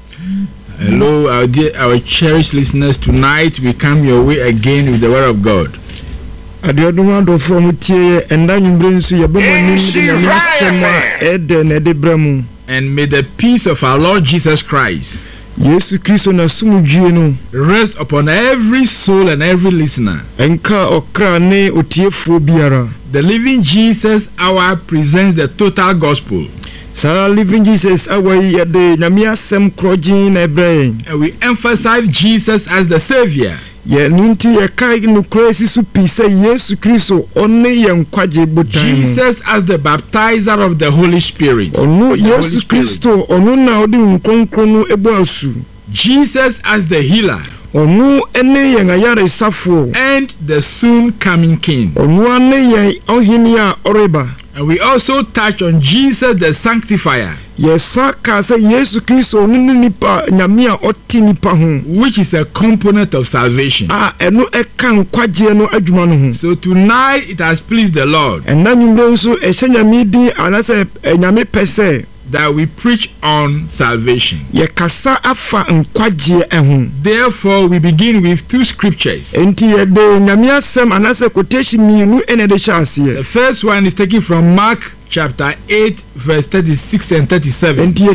Hello, our cherished listeners. Tonight we come your way again with the word of God. And may the peace of our Lord Jesus Christ rest upon every soul and every listener. The Living Jesus Hour presents the total gospel. Living Jesus, and we emphasize Jesus as the Savior. Jesus as the baptizer of the Holy Spirit. Jesus as the healer and the soon coming King. And we also touch on Jesus the Sanctifier, which is a component of salvation. So tonight it has pleased the Lord that we preach on salvation. Therefore, we begin with two scriptures. The first one is taken from Mark chapter 8, verse 36 and 37. Say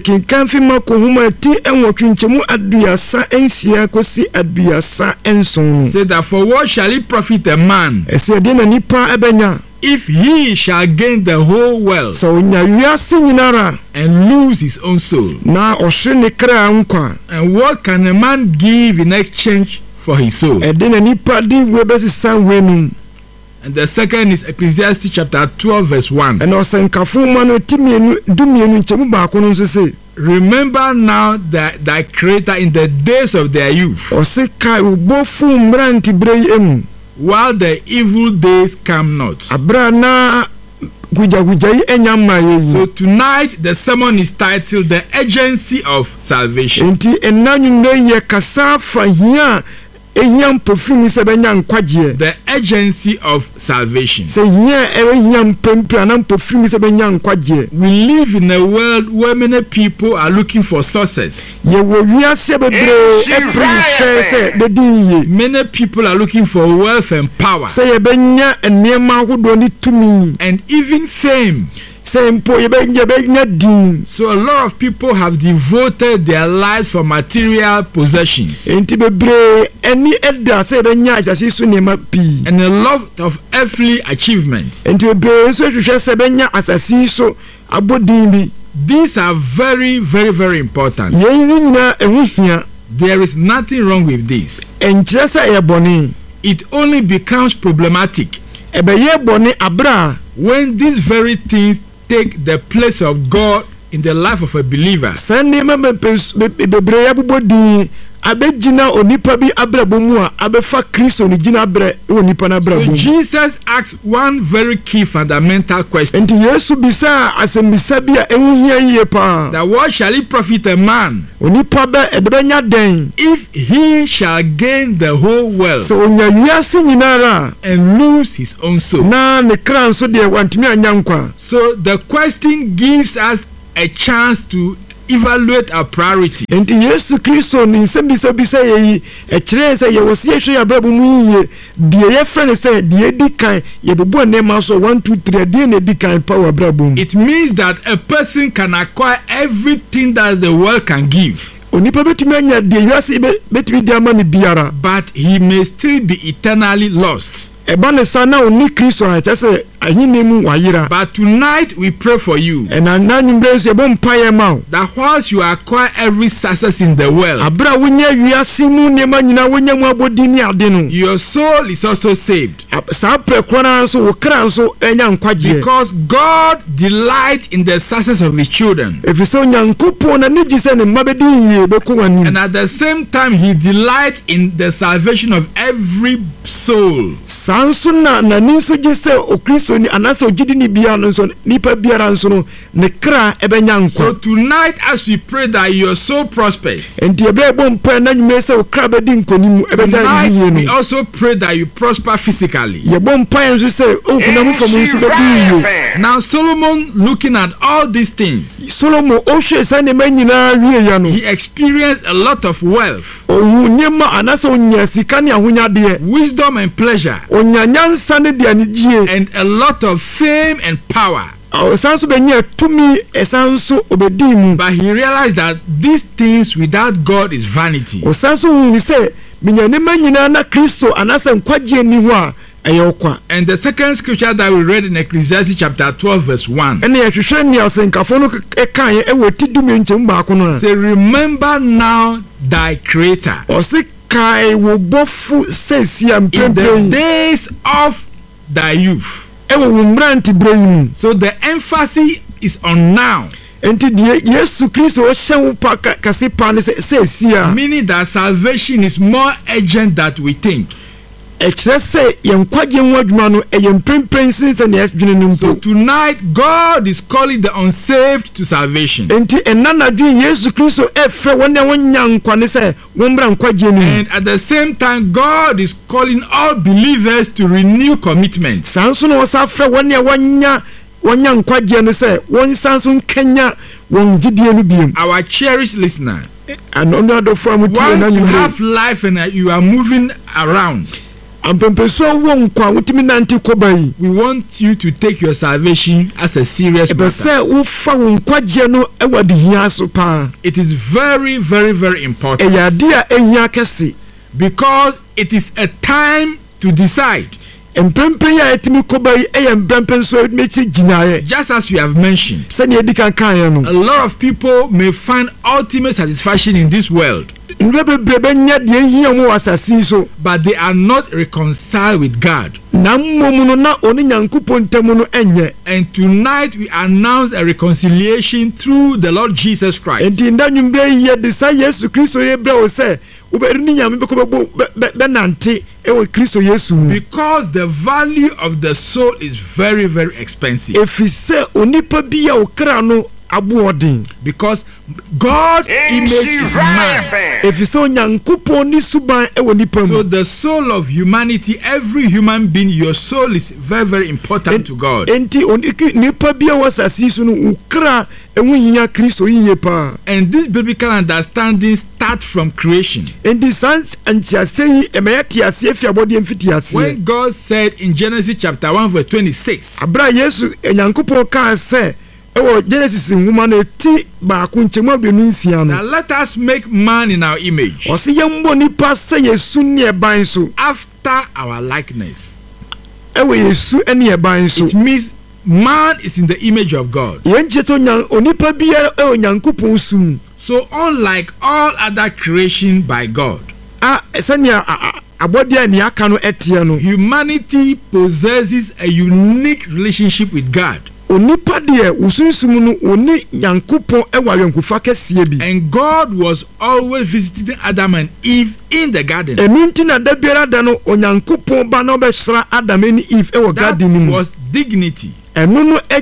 that for what shall it profit a man if he shall gain the whole world and lose his own soul? And what can a man give in exchange for his soul? And the second is Ecclesiastes chapter 12, verse 1. Remember now that thy Creator in the days of their youth, while the evil days come not. So tonight the sermon is titled The Agency of Salvation. The agency of salvation. We live in a world where many people are looking for sources. Many people are looking for wealth and power, and even fame. So a lot of people have devoted their lives for material possessions and a lot of earthly achievements. These are very, very, very important. There is nothing wrong with this. It only becomes problematic when these very things take the place of God in the life of a believer. So Jesus asked one very key fundamental question. That what shall it profit a man if he shall gain the whole world and lose his own soul? So the question gives us a chance to evaluate our priorities. So it means that a person can acquire everything that the world can give, but he may still be eternally lost. But tonight we pray for you that whilst you acquire every success in the world, your soul is also saved, because God delights in the success of his children, and at the same time he delights in the salvation of every soul. So Kristo ni anasa ogidi ni bia no so nipa biara nso no ne kra ebenya nkwa. So tonight as we pray that your soul prospers, enti ebe bom pa na nyume se okra bedi nkonimu ebeda ni ye no. We also pray that you prosper physically. Ye bom pa enso se okunamu famu nso bedu. Now Solomon, looking at all these things, Solomon o hwe se ne manyina wie ya no. He experienced a lot of wealth, onyema anasa onya sika ne ahonyade, wisdom and pleasure, onya nyansa ne de anigye, and a lot of fame and power. Sanso benye tumi esanso obedimu. But he realized that these things without God is vanity. Sanso hu se minyane manyina na Kristo anasa nkwaje ni ho a eyokwa. And the second scripture that we read in Ecclesiastes chapter 12 verse 1. Ene yehwehwe ni asenkafo no ekan ewo tidumi nchem ba ko no. Say, remember now thy creator. Osi kai wo bofu sesia in mpempe the days of thy youth. Ewo wumranti brehim. So the emphasis is on now. Enti Yesu Kristo o hyew pa kase pa ne sesia. Meaning that salvation is more urgent than we think. So tonight God is calling the unsaved to salvation. And at the same time God is calling all believers to renew commitment. Our cherished listener, once you have life and you are moving around, we want you to take your salvation as a serious matter. It is very, very, very important, because it is a time to decide. Just as we have mentioned, a lot of people may find ultimate satisfaction in this world, but they are not reconciled with God. And tonight we announce a reconciliation through the Lord Jesus Christ. Because the value of the soul is very, very expensive. Because God's image is man. So the soul of humanity, every human being, your soul is very, very important to God. And this biblical understanding starts from creation. When God said in Genesis chapter 1 verse 26, now let us make man in our image, after our likeness. It means man is in the image of God. So unlike all other creation by God, humanity possesses a unique relationship with God. And God was always visiting Adam and Eve in the garden. That was dignity. And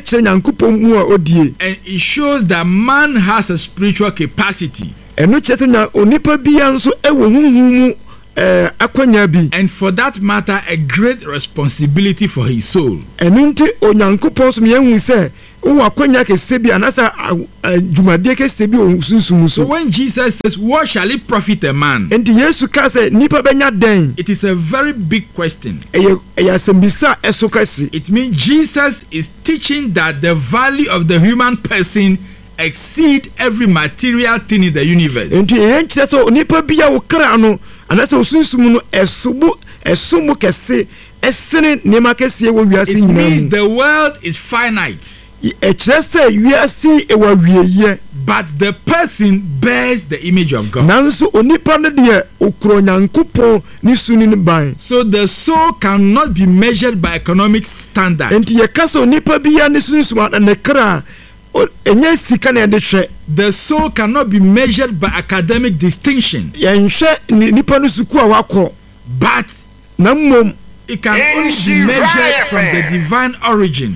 it shows that man has a spiritual capacity. And for that matter, a great responsibility for his soul. So when Jesus says, what shall it profit a man? It is a very big question. It means Jesus is teaching that the value of the human person exceed every material thing in the universe. It means the world is finite, but the person bears the image of God. So the soul cannot be measured by economic standard. The soul cannot be measured by academic distinction. But it can only be measured from the divine origin.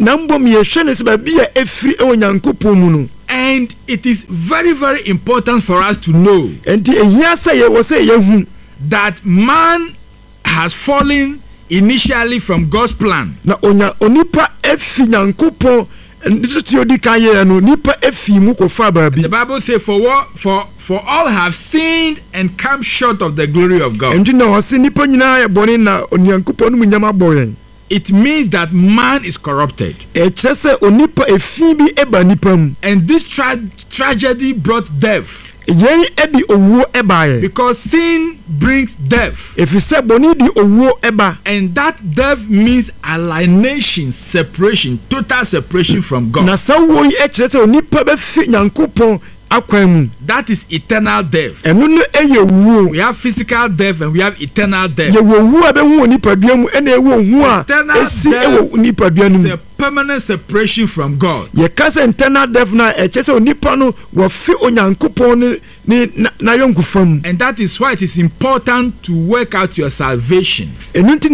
And it is very, very important for us to know that man has fallen initially from God's plan. The Bible says, for all have sinned and come short of the glory of God. It means that man is corrupted. And this tragedy brought death. Because sin brings death. And that death means alienation, separation, total separation from God. That is eternal death. We have physical death and we have eternal death. Eternal death is a permanent separation from God. And that is why it is important to work out your salvation. And we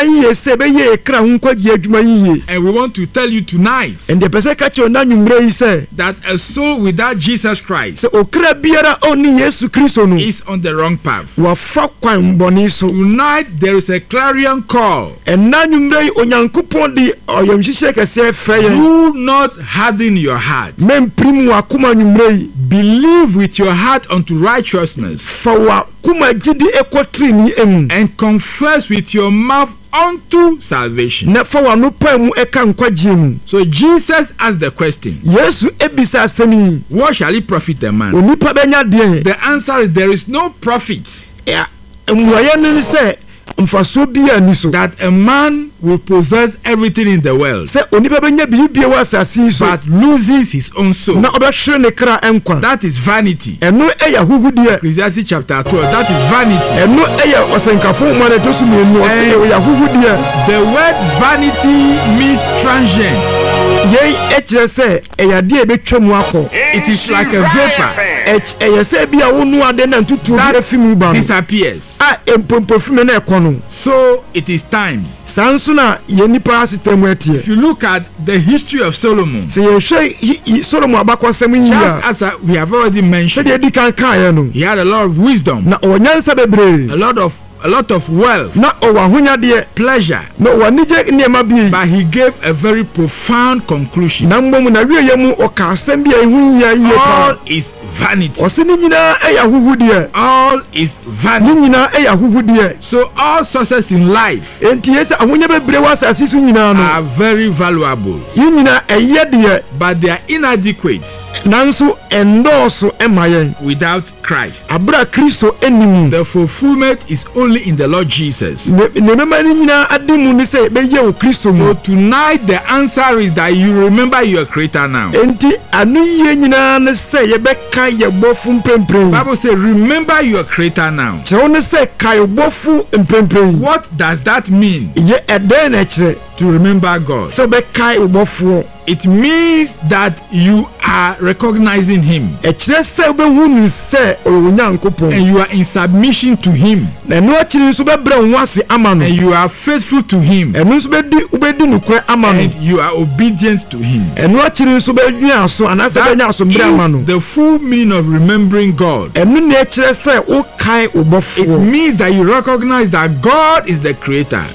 want to tell you tonight that a soul without Jesus Christ is on the wrong path. Tonight there is a clarion call. Do not harden your heart. Believe with your heart unto righteousness, and confess with your mouth unto salvation. So Jesus asked the question, what shall it profit a man? The answer is there is no profit that a man will possess everything in the world but loses his own soul. That is vanity. Ecclesiastes chapter 12. That is vanity. The word vanity means transient. It is like a vapor that disappears. So it is time. If you look at the history of Solomon, just as we have already mentioned, he had a lot of wisdom, a lot of wealth, pleasure, but he gave a very profound conclusion. All is vanity. All is vanity. So all success in life are very valuable, but they are inadequate without Christ. The fulfillment is only in the Lord Jesus. So tonight the answer is that you remember your Creator now. Bible says remember your Creator now. What does that mean? To remember God. It means that you are recognizing Him, and you are in submission to Him, and you are faithful to Him, and you are obedient to Him. That is the full meaning of remembering God. It means that you recognize that God is the Creator,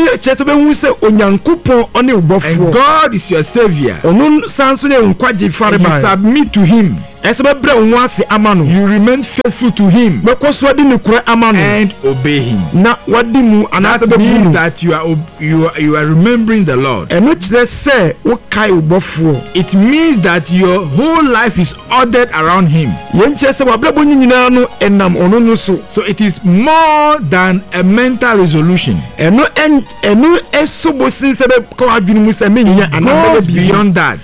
and God is your Savior. And you submit to Him. You remain faithful to Him and obey Him. That means that you are remembering the Lord. It means that your whole life is ordered around Him. So it is more than a mental resolution. It goes beyond that.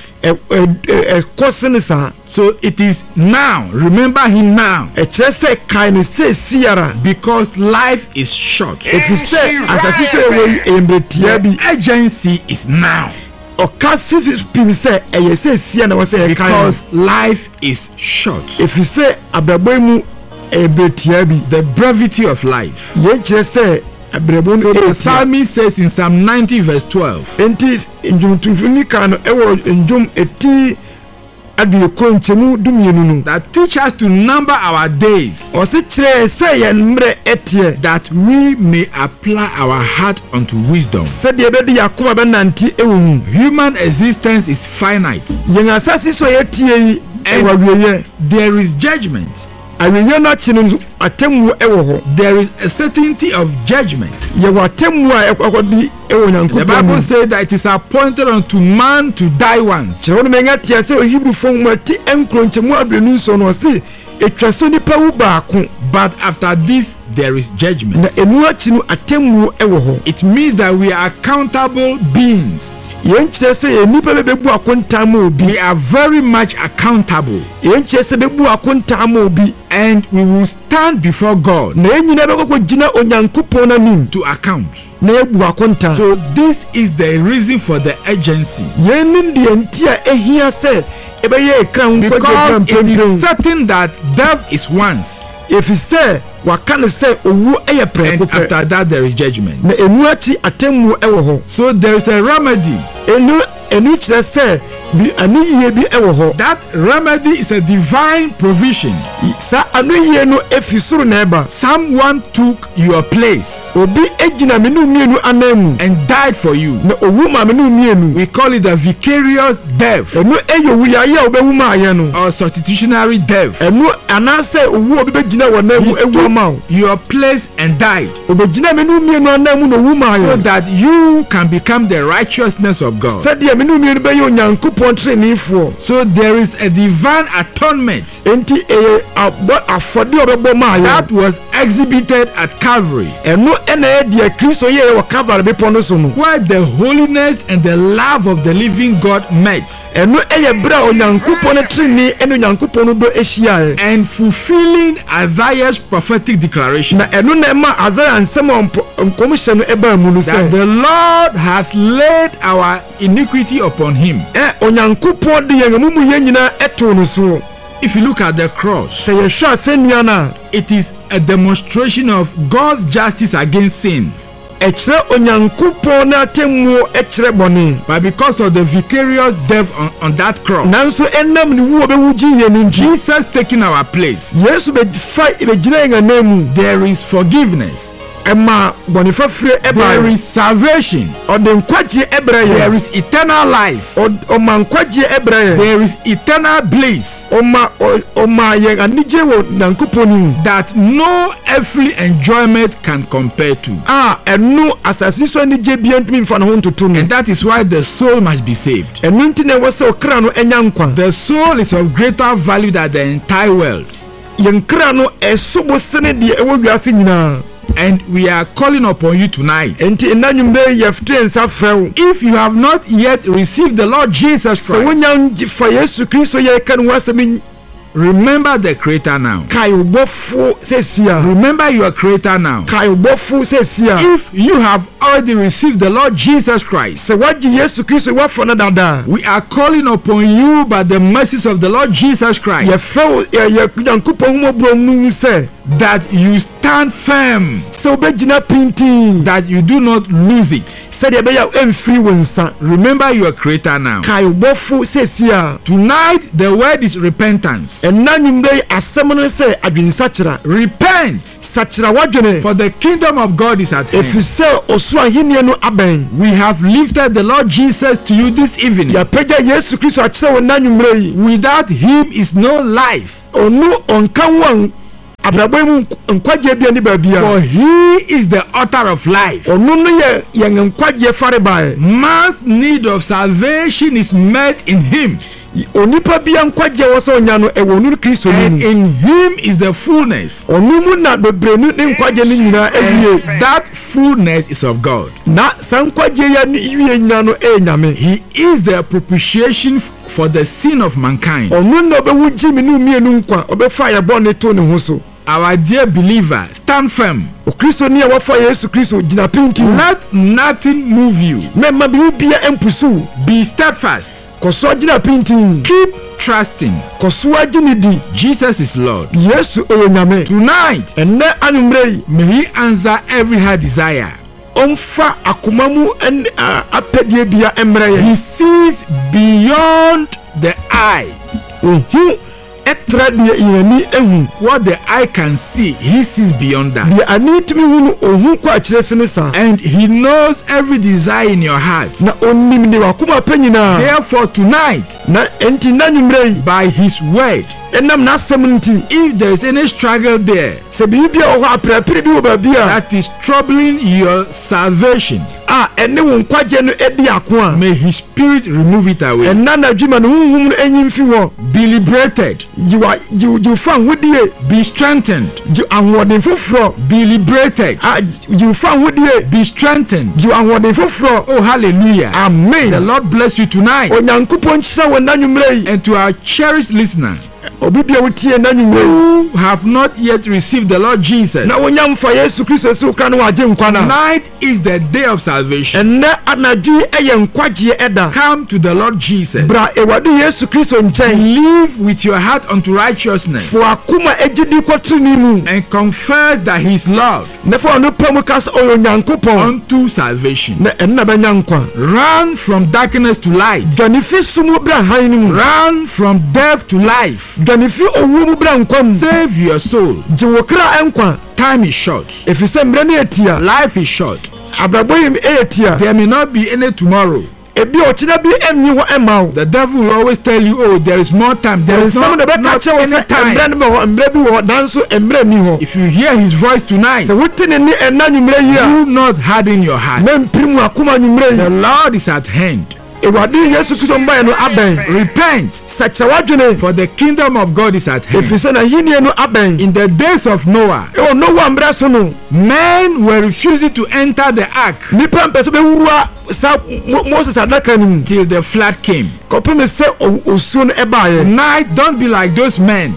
So it is now. Remember Him now. Because life is short. The urgency is now. Because life is short. The brevity of life So the psalmist says in Psalm 90 verse 12. That teach us to number our days, that we may apply our heart unto wisdom. Human existence is finite, and there is judgment. There is a certainty of judgment. The Bible says that it is appointed unto man to die once. But after this, there is judgment. It means that we are accountable beings. We are very much accountable, and we will stand before God to account. So this is the reason for the urgency, because it is certain that death is once, and after that there is judgment. So there is a remedy. That remedy is a divine provision. Someone took your place and died for you. We call it a vicarious death, or substitutionary death. He took your place and died, so that you can become the righteousness of God. So there is a divine atonement that was exhibited at Calvary, where the holiness and the love of the living God met, and fulfilling Isaiah's prophetic declaration that the Lord has laid our iniquity upon him. If you look at the cross, it is a demonstration of God's justice against sin. But because of the vicarious death on that cross, Jesus taking our place, there is forgiveness. There is salvation. There is eternal life. There is eternal bliss that no earthly enjoyment can compare to. And that is why the soul must be saved. The soul is of greater value than the entire world. And we are calling upon you tonight. If you have not yet received the Lord Jesus Christ, remember the Creator now. Remember your Creator now. If you have already received the Lord Jesus Christ, we are calling upon you by the mercies of the Lord Jesus Christ that you stand firm, that you do not lose it. Remember your Creator now. Tonight the word is repentance. Repent, for the kingdom of God is at hand. We have lifted the Lord Jesus to you this evening. Without him is no life. For he is the author of life. Man's need of salvation is met in him, and in him is the fullness, and that fullness is of God. He is the propitiation for the sin of mankind. Our dear believer, stand firm. Kristo ni awafa Yesu Kristo jina pinti. Let nothing move you. Mema bibia empusu. Be steadfast. Koso jina pinti. Keep trusting. Koso jinidi. Jesus is Lord. Yesu enyame. Tonight, enne anumrei, may he answer every heart desire. Omfa akumamu en apedie bia emreye. He sees beyond the eye. What the eye can see, he sees beyond that. And he knows every desire in your heart. Therefore tonight, by his word, if there is any struggle there that is troubling your salvation, may his spirit remove it away. Be liberated. Be strengthened. Be liberated. Be strengthened. Oh, hallelujah. Amen. The Lord bless you tonight. And to our cherished listener who have not yet received the Lord Jesus, tonight is the day of salvation. Come to the Lord Jesus. Believe with your heart unto righteousness and confess that he is Lord unto salvation. Run from darkness to light. Run from death to life. Save your soul. Time is short. Life is short. There may not be any tomorrow. The devil will always tell you, oh, there is more time. There is not any time. If you hear his voice tonight, do not harden your heart. The Lord is at hand. Repent, for the kingdom of God is at hand. In the days of Noah, men were refusing to enter the ark till the flood came. Tonight, don't be like those men.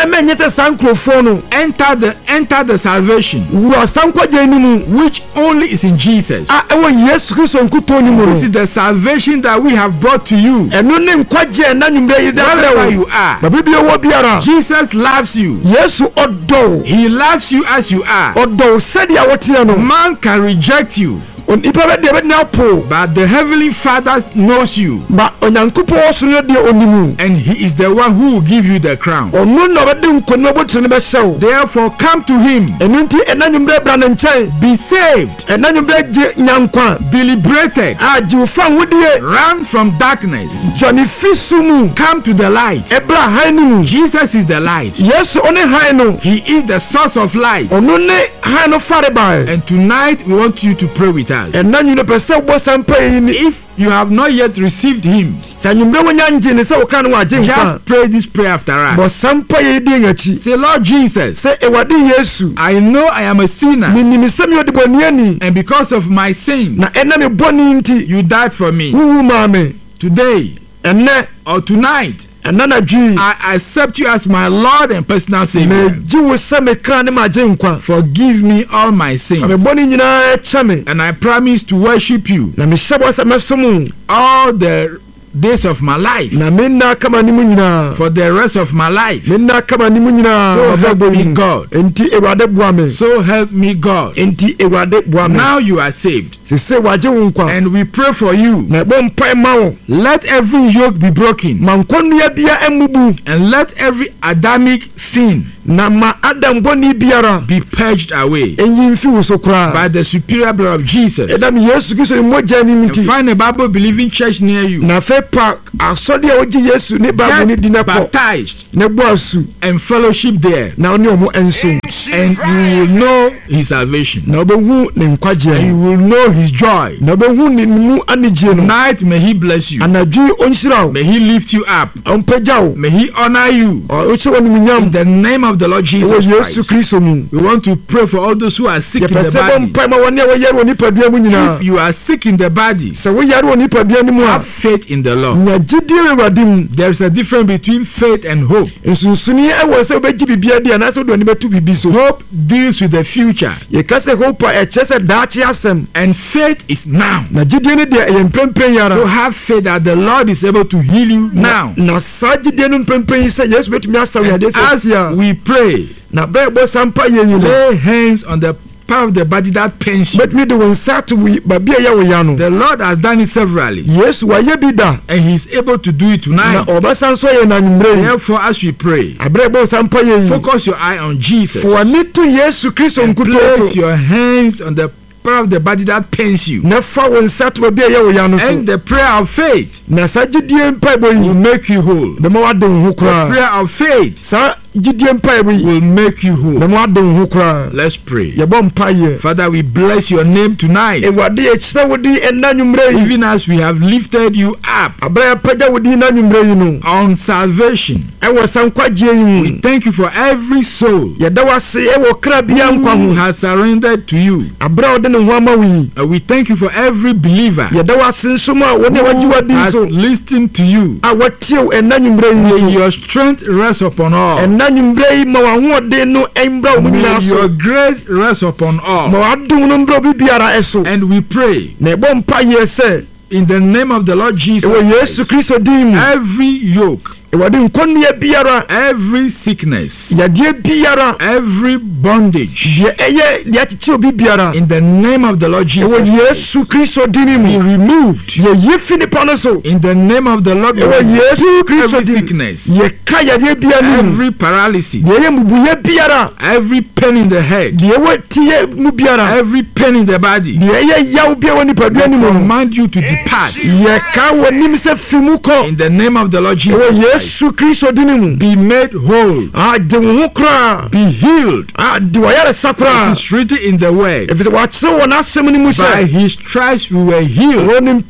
Enter the salvation which only is in Jesus. This is the salvation that we have brought to you. Wherever you are, Jesus loves you. He loves you as you are. Man can reject you, but the Heavenly Father knows you, and he is the one who will give you the crown. Therefore, come to him. Be saved. Be liberated. Run from darkness. Come to the light. Jesus is the light. He is the source of life. And tonight we want you to pray with us. If you have not yet received him, just pray this prayer after us. Say, Lord Jesus, I know I am a sinner, and because of my sins, you died for me. Today or tonight, I accept you as my Lord and personal Savior. Forgive me all my sins, and I promise to worship you all the days of my life, for the rest of my life. So help me God. So help me God. Now you are saved, and we pray for you. Let every yoke be broken, and let every Adamic sin be purged away by the superior blood of Jesus. And find a Bible believing church near you. Get baptized and fellowship there, and And you will know his salvation. Na obehu ne nkwagye. And you will know his joy. Na obehu ne mu anigye no. Tonight may he bless you. Anadwo onhyira wo. May he lift you up. Ompagya wo. May he honor you. In the name of the Lord Jesus Christ. We want to pray for all those who are sick in the body. If you are sick in the body, have faith in the Lord. There is a difference between faith and hope. Hope deals with the future. And faith is now. So have faith that the Lord is able to heal you now. As we pray, lay hands on the part of the body that pains you. The Lord has done it severally. And he is able to do it tonight. Therefore, as we pray, focus your eye on Jesus. And place your hands on the part of the body that pains you. And the prayer of faith will make you whole. The prayer of faith will make you whole. Let's pray. Father, we bless your name tonight. Even as we have lifted you up on salvation, we thank you for every soul who has surrendered to you. We thank you for every believer who has listened to you. May your strength rest upon all. May your grace rest upon all. And we pray in the name of the Lord Jesus Christ, every yoke, every sickness, every bondage, in the name of the Lord Jesus Christ, be removed. In the name of the Lord, every sickness, every paralysis, every pain in the head, every pain in the body, we command you to depart. In the name of the Lord Jesus Christ, be made whole, be healed. It is written in the word, by his stripes we were healed.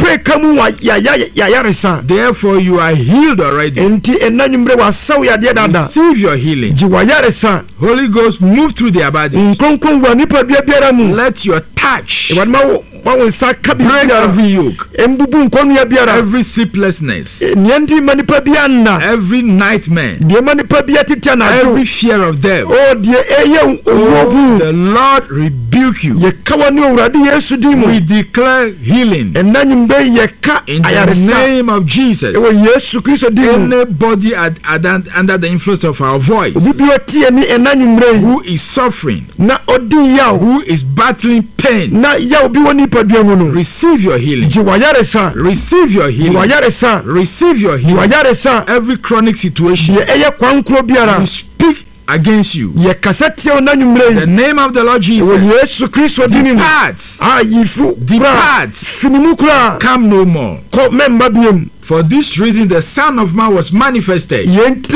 Therefore you are healed already. Receive your healing. Holy Ghost, move through their body. Let your touch break every yoke, every sleeplessness, every nightmare, every fear of death. The Lord rebuke you. We declare healing in the name of Jesus. Anybody under the influence of our voice who is suffering, who is battling pain, receive your healing. Receive your healing. Receive your healing. Every chronic situation, we speak against you. The name of the Lord Jesus, depart, come no more. For this reason the Son of Man was manifested,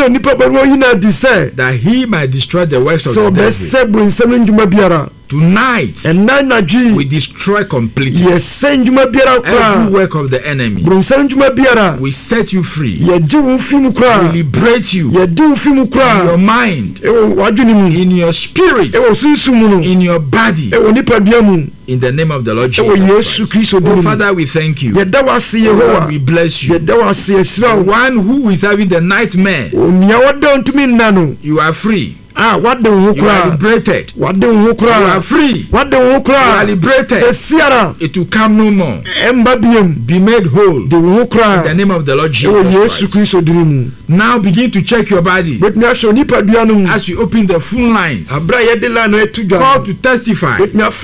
that he might destroy the works of the devil. Tonight, we destroy completely every work of the enemy. We set you free. We liberate you in your mind, in your spirit, in your body. In the name of the Lord Jesus Christ. Oh, Father, we thank you. Lord, we bless you. One who is having the nightmare, you are free. You are liberated. You are free. You are liberated. It will come no more. Be made whole in the name of the Lord Jesus Christ. Now begin to check your body as we open the phone lines. Call to testify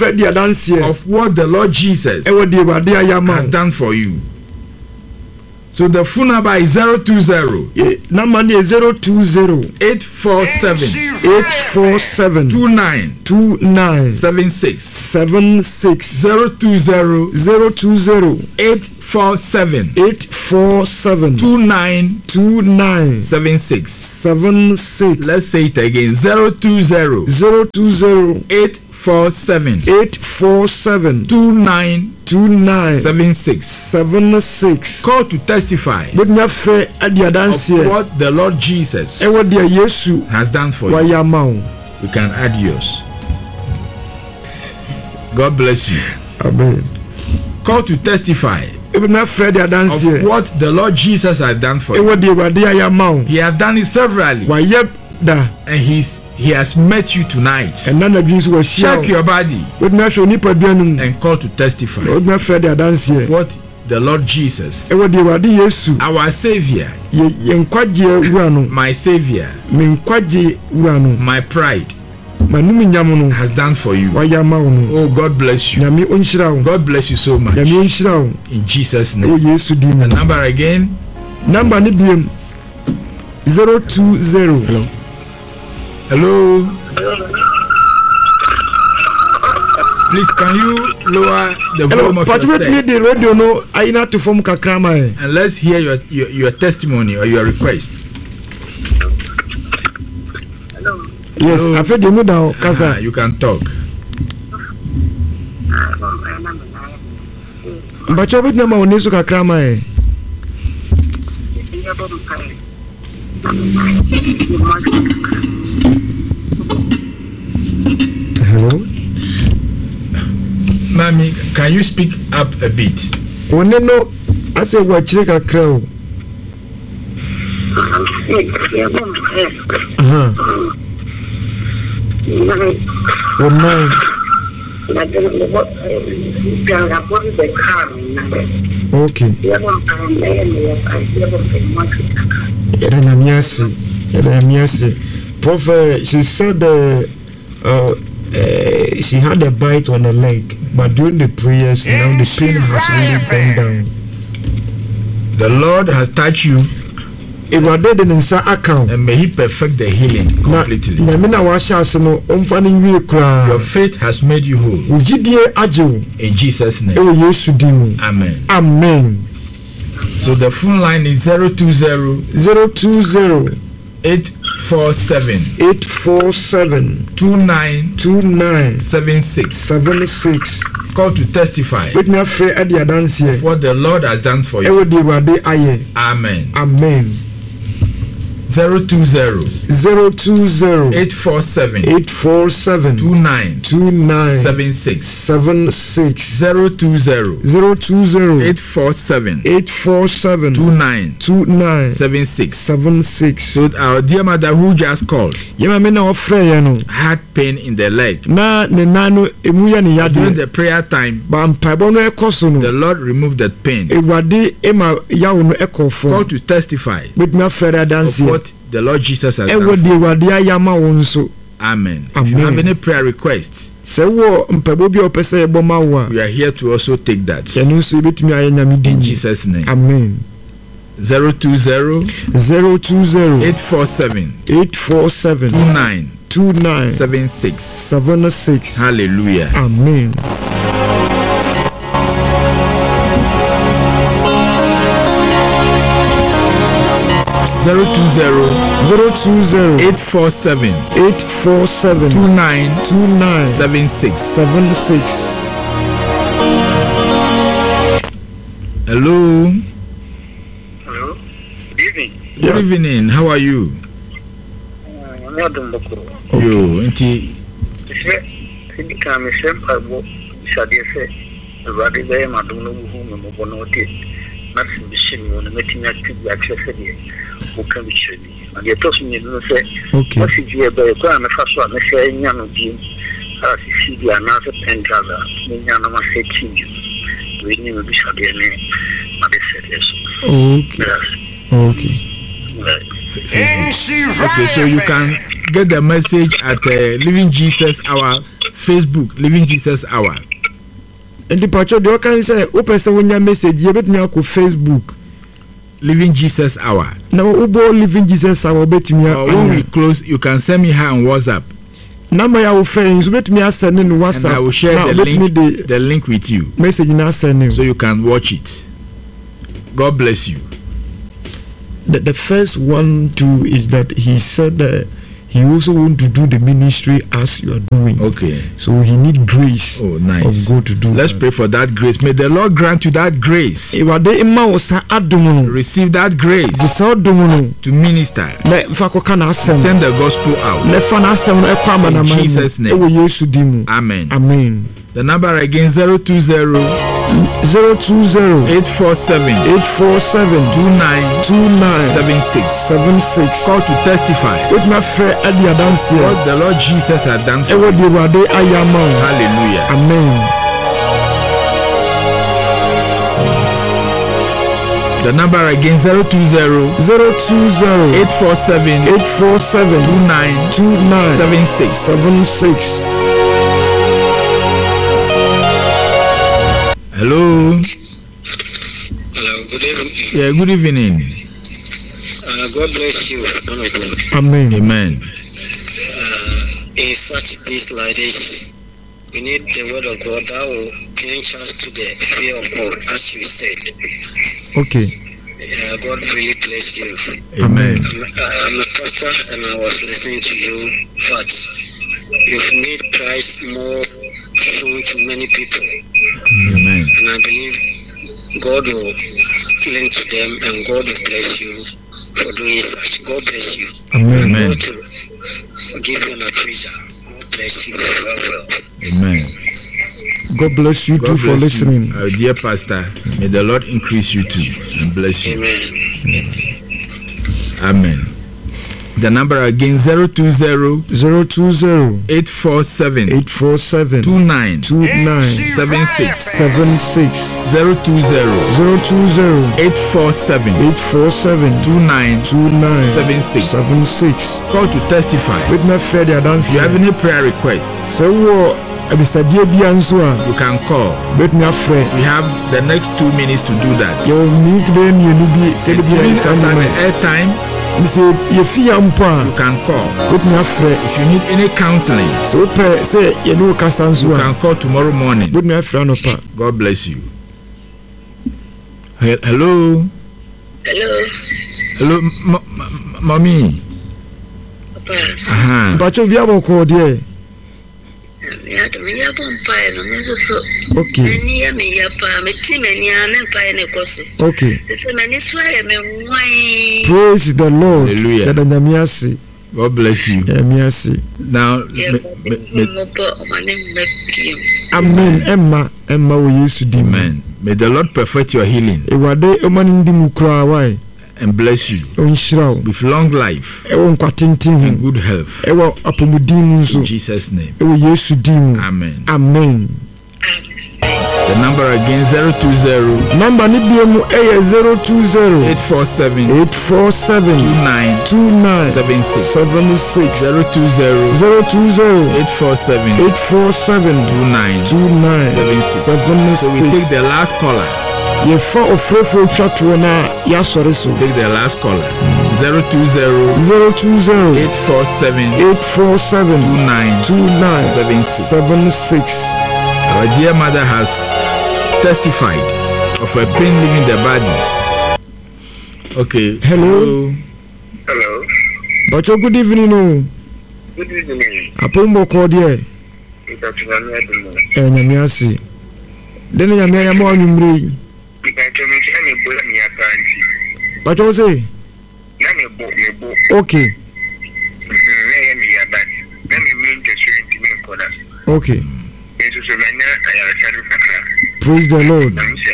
of what the Lord Jesus has done for you. So the phone number is 020. Number is 020 847 29 76 76 020 847 29 76. Let's say it again. 020 847 29 76. Call to testify of what the Lord Jesus has done for you. You can add yours. God bless you. Amen. Call to testify of what the Lord Jesus has done for you. He has done it severally, and He has met you tonight. Check your body and call to testify of what the Lord Jesus, our Savior, my Savior, my pride, has done for you. Oh, God bless you. God bless you so much. In Jesus' name. The number again. Number 020. Hello. Please, can you lower the volume of your set? The radio no aina to form kakrama. And let's hear your testimony or your request. Hello. Yes, I feel the mood now, Kasa. You can talk. But you bit nama onisu kakrama. Hello? Mami, can you speak up a bit? Oneno, I say what chika crow. Okay. Prophet, she said she had a bite on her leg, but during the prayers, now the pain has really gone down. The Lord has touched you, and may He perfect the healing completely. Your faith has made you whole. In Jesus' name. Amen. Amen. So the phone line is 020 847 29 76. Call to testify of what the Lord has done for you. Amen. Amen. 020 847 29 76 020 847 29 76. So our dear mother who just called had pain in the leg. During the prayer time, the Lord removed that pain. Call to testify of what the Lord Jesus has done. Amen. If you have any prayer requests, we are here to also take that. In Jesus' name. Amen. 020 847 29 76. Hallelujah. Amen. Zero two zero 847 29 76. Hello. Hello. Good evening. Good evening. How are you? Yo, auntie. Okay. Okay, so you can get the message at Living Jesus Hour Facebook, Living Jesus Hour. And the patch of the can say, open some message, you bet me on Facebook. Living Jesus Hour. Now, Ubo Living Jesus Hour bet me. When we close, you can send me her on WhatsApp. Number I will friends bet me send in WhatsApp. And I will share the link with you. Message now send so you can watch it. God bless you. The first one too is that he said that he also want to do the ministry as you are doing. Okay. So he need grace. Oh, nice. Of God to do. Let's pray for that grace. May the Lord grant you that grace. Receive that grace to minister. Send the gospel out. In Jesus' name. Amen. Amen. The number again 020 847 2976. Call to testify what the Lord Jesus has done for you. Hallelujah. Amen. The number again 020 847 2976. Hello. Hello, good evening. Yeah, good evening. God bless you. Amen. Amen. In such days like this, we need the word of God that will clinch us to the fear of God, as you said. Okay. God really bless you. Amen. I'm a pastor and I was listening to you, but you've made Christ more shown to many people. Amen. And I believe God will link to them and God will bless you for doing such. God bless you. Amen. God to give you an appraiser. God bless you well. Amen. God bless you too for listening. Our dear pastor, may the Lord increase you too and bless you. Amen. Amen. The number again 020 847 2976 76 020 847 2976. Call to testify. With my friend, if you have any prayer request, so you can call. We have the next 2 minutes to do that. You need to be after the airtime, you can call. If you need any counseling, you can call tomorrow morning. God bless you. Hello. Hello, mommy. Okay. Praise the Lord. Hallelujah. God bless you. Now, Amen. Amen. May the Lord perfect your healing and bless you with long life and good health. In Jesus' name. Amen. Amen. The number again 020 number 020 847 2976 020 847 2976. So we take the last caller. Take the last caller. 020 847 2976. Our dear mother has testified of her pain leaving the body. Okay. Hello. But good evening. Good evening. Apombo Cordier. Nyamiasi. Then Yamia Monumri. But you say? Okay. Okay. Praise the Lord.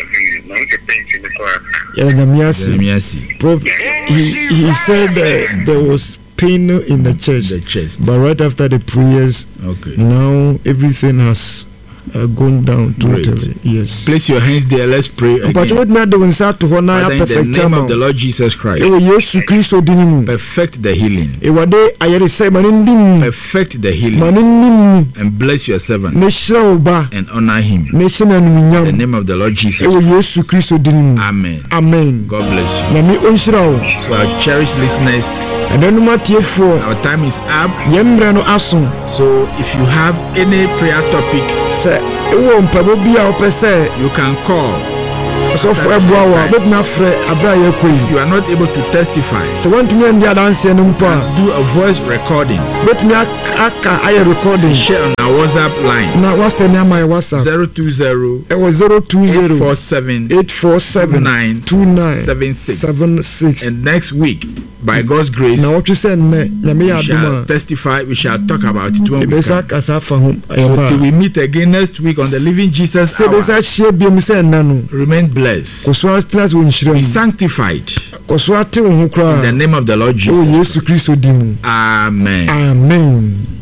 He said that there was pain in the chest. But right after the prayers, now everything has gone down totally. Yes. Place your hands there. Let's pray again. Father, in the name of the Lord Jesus Christ, perfect the healing. Perfect the healing. And bless your servant. And honor him. In the name of the Lord Jesus Christ. Amen. Amen. God bless you. So our cherished listeners, our time is up. So if you have any prayer topic, you can call. If you are not able to testify, do a voice recording. Share on our WhatsApp line 020-847-2976. And next week, by God's grace, we shall testify. We shall talk about it when we come. So till we meet again next week on the Living Jesus Hour, remain blessed. Be sanctified. In the name of the Lord Jesus. Amen. Amen.